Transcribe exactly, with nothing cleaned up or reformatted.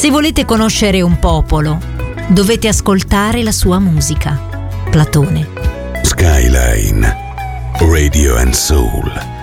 Se volete conoscere un popolo, dovete ascoltare la sua musica. Platone. Skyline Radio and Soul.